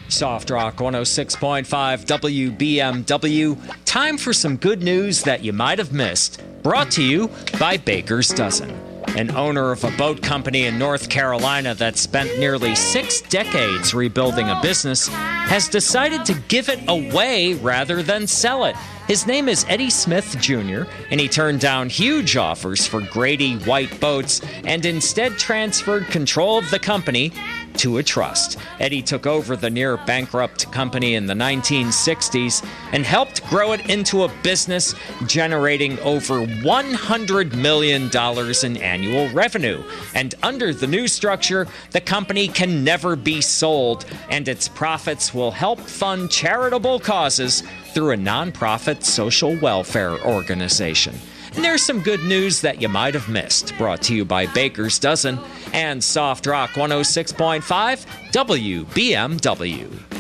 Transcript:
Soft Rock 106.5 WBMW. Time for some good news that you might have missed. Brought to you by Baker's Dozen. An owner of a boat company in North Carolina that spent nearly 6 decades rebuilding a business has decided to give it away rather than sell it. His name is Eddie Smith Jr., and he turned down huge offers for Grady White boats and instead transferred control of the company to a trust. Eddie took over the near-bankrupt company in the 1960s and helped grow it into a business generating over $100 million in annual revenue. And under the new structure, the company can never be sold, and its profits will help fund charitable causes through a nonprofit social welfare organization. And there's some good news that you might have missed, brought to you by Baker's Dozen and Soft Rock 106.5 WBMW.